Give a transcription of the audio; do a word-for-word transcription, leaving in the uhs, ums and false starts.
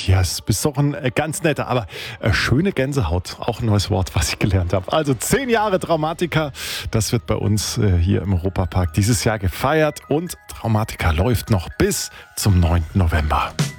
Yes, bist doch ein äh, ganz netter, aber äh, schöne Gänsehaut. Auch ein neues Wort, was ich gelernt habe. Also zehn Jahre Traumatica. Das wird bei uns äh, hier im Europapark dieses Jahr gefeiert. Und Traumatica läuft noch bis zum neunten November.